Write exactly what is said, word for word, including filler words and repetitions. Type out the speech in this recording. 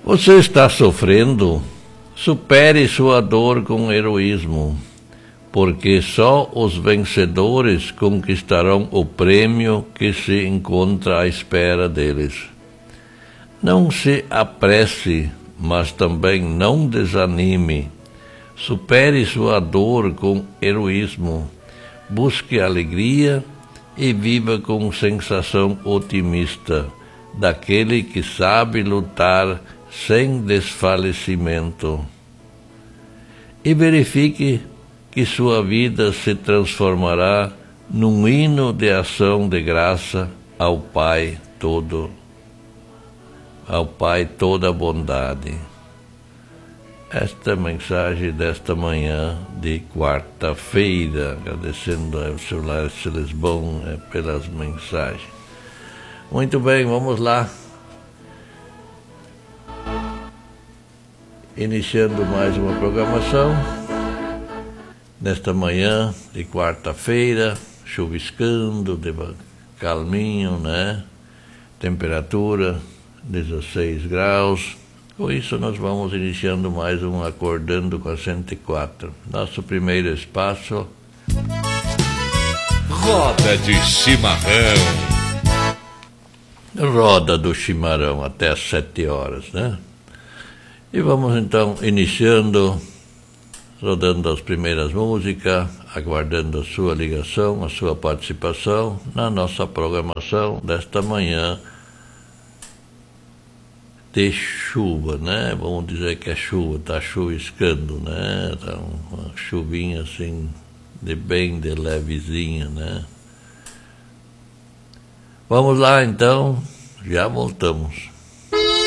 Você está sofrendo? Supere sua dor com heroísmo, porque só os vencedores conquistarão o prêmio que se encontra à espera deles. Não se apresse, mas também não desanime. Supere sua dor com heroísmo, busque alegria e viva com sensação otimista, daquele que sabe lutar sem desfalecimento. E verifique que sua vida se transformará num hino de ação de graça ao Pai todo, ao Pai toda a bondade. Esta mensagem desta manhã de quarta-feira, agradecendo ao seu Lar Lisbon é, pelas mensagens. Muito bem, vamos lá. Iniciando mais uma programação, nesta manhã de quarta-feira, chuviscando, de calminho, né? Temperatura dezesseis graus. Com isso nós vamos iniciando mais um Acordando com a cento e quatro. Nosso primeiro espaço. Roda de Chimarrão. Roda do Chimarrão até às sete horas, né? E vamos então iniciando, rodando as primeiras músicas, aguardando a sua ligação, a sua participação na nossa programação desta manhã de chuva, né? Vamos dizer que é chuva, tá chuviscando, né? Tá uma chuvinha assim, de bem de levezinha, né? Vamos lá então, já voltamos.